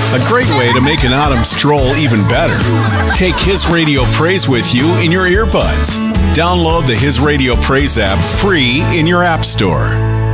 A great way to make an autumn stroll even better. Take His Radio Praise with you in your earbuds. Download the His Radio Praise app free in your app store.